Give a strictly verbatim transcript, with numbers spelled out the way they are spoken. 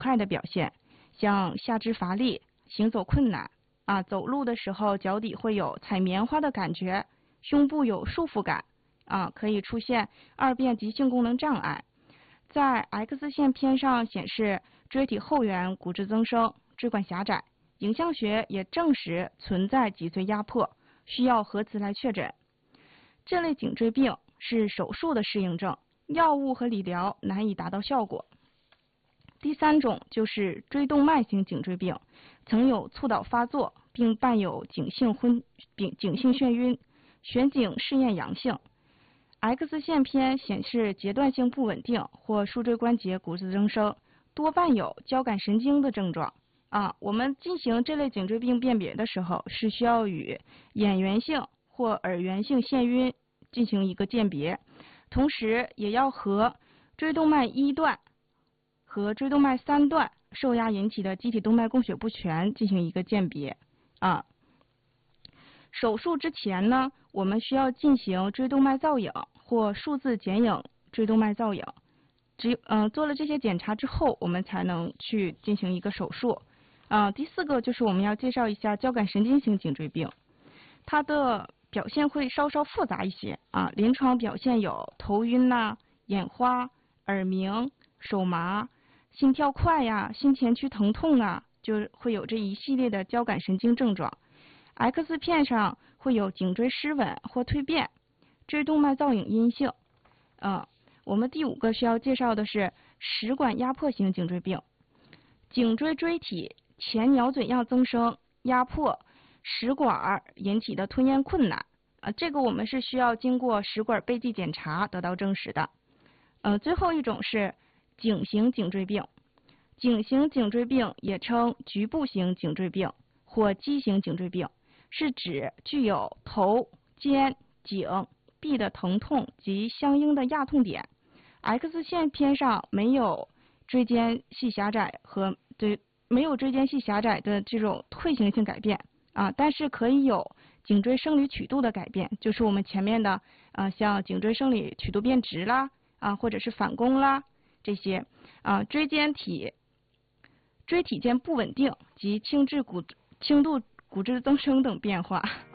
块的表现，像下肢乏力、行走困难啊，走路的时候脚底会有踩棉花的感觉，胸部有束缚感啊，可以出现二便急性功能障碍。在 X 线片上显示椎体后缘骨质增生、椎管狭窄，影像学也证实存在脊髓压迫，需要核磁来确诊。这类颈椎病是手术的适应症，药物和理疗难以达到效果。第三种就是椎动脉型颈椎病，曾有猝倒发作，并伴有颈性昏、颈性眩晕，旋颈试验阳性。X 线片显示阶段性不稳定或枢椎关节骨质增生，多伴有交感神经的症状。啊，我们进行这类颈椎病辨别的时候，是需要与眼源性或耳源性眩晕进行一个鉴别，同时也要和椎动脉一段和椎动脉三段受压引起的机体动脉供血不全进行一个鉴别。啊，手术之前呢，我们需要进行椎动脉造影或数字剪影椎动脉造影。只嗯、呃、做了这些检查之后，我们才能去进行一个手术。啊、呃，第四个就是我们要介绍一下交感神经型颈椎病，它的表现会稍稍复杂一些啊。临床表现有头晕呐、啊、眼花、耳鸣、手麻、心跳快呀、心前区疼痛啊，就会有这一系列的交感神经症状。X 片上会有颈椎失稳或蜕变，椎动脉造影阴性。嗯，我们第五个需要介绍的是食管压迫型颈椎病，颈椎椎体前鸟嘴样增生压迫食管引起的吞咽困难啊，这个我们是需要经过食管背迹检查得到证实的。呃，最后一种是颈型颈椎病，颈型颈椎病也称局部型颈椎病或畸形颈椎病，是指具有头、肩、颈、臂的疼痛及相应的压痛点。X 线片上没有椎间隙狭窄和对没有椎间隙狭窄的这种退行性改变啊，但是可以有颈椎生理曲度的改变，就是我们前面的啊，像颈椎生理曲度变直啦啊，或者是反弓啦这些啊，椎间体椎体间不稳定及轻质骨轻度骨质增生等变化。